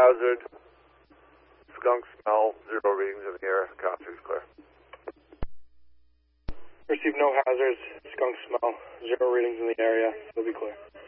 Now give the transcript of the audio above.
hazard. Skunk smell, 0 readings in the air. Count 3 is clear. Received no hazards, skunk smell, 0 readings in the area. You'll be clear.